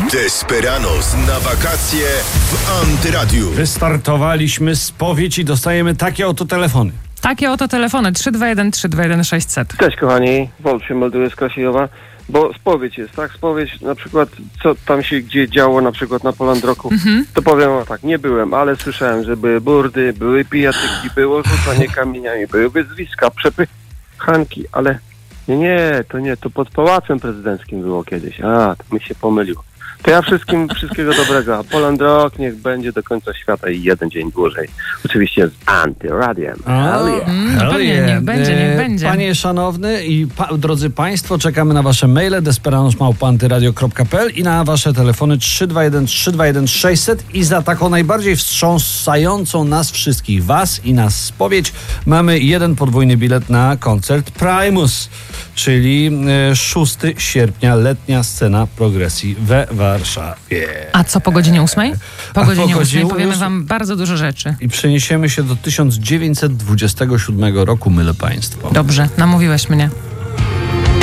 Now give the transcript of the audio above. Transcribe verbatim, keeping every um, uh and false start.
Desperados na wakacje w Antyradiu. Wystartowaliśmy spowiedź i dostajemy takie oto telefony. Takie oto telefony trzy dwa jeden trzy dwa jeden sześć zero zero. Cześć kochani, Wolt się melduje z Krasijowa, bo spowiedź jest, tak? Spowiedź na przykład, co tam się gdzie działo na przykład na Polandroku, mhm. to powiem o tak, nie byłem, ale słyszałem, że były burdy, były pijatyki, było rzucanie kamieniami, były wyzwiska, przepychanki, ale nie, nie, to nie, to pod Pałacem Prezydenckim było kiedyś, a, to mi się pomyliło. To ja wszystkim wszystkiego dobrego. Polandrok niech będzie do końca świata i jeden dzień dłużej. Oczywiście z Antyradiem. Hell yeah. Mm, no pewnie, yeah. niech będzie, niech będzie. Panie szanowny i pa, drodzy państwo, czekamy na wasze maile desperados małpa antyradio kropka p l i na wasze telefony trzy dwa jeden trzy dwa jeden sześć zero zero i za taką najbardziej wstrząsającą nas wszystkich, was i nas spowiedź, mamy jeden podwójny bilet na koncert Primus, czyli e, szóstego sierpnia, letnia scena progresji we Warszawie. A co po godzinie ósmej? Po godzinie po ósmej godzinie powiemy ósmej wam bardzo dużo rzeczy. I przeniesiemy się do tysiąc dziewięćset dwudziestego siódmego roku, mylę państwo. Dobrze, namówiłeś mnie.